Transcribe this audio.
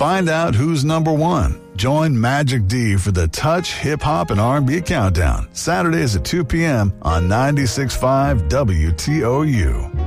Find out who's number one. Join Magic D for the Touch Hip Hop and R&B Countdown, Saturdays at 2 p.m. on 96.5 WTOU.